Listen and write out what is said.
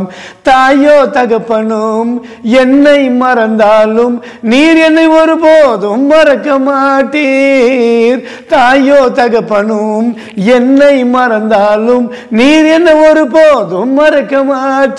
தாயோ தகப்பனும் என்னை மறந்தாலும் நீர் என்னை ஒருபோதும் மறக்க மாட்டீர். தாயோ தகப்பனும் என்னை மறந்தாலும் நீர் என்னை ஒருபோதும் மறக்க மாட்டீர்.